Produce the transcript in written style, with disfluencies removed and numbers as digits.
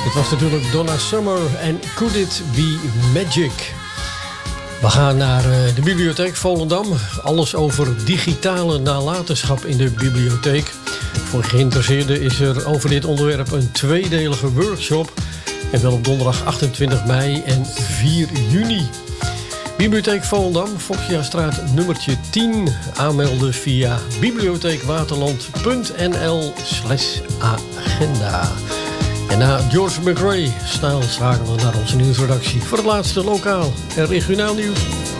Dit was natuurlijk Donna Summer en Could It Be Magic. We gaan naar de bibliotheek Volendam. Alles over digitale nalatenschap in de bibliotheek. Voor geïnteresseerden is er over dit onderwerp een tweedelige workshop. En wel op donderdag 28 mei en 4 juni. Bibliotheek Volendam, Fokkiastraat nummertje 10. Aanmelden via bibliotheekwaterland.nl/agenda. En na George McRae schakelen we naar onze nieuwsredactie voor het laatste lokaal en regionaal nieuws.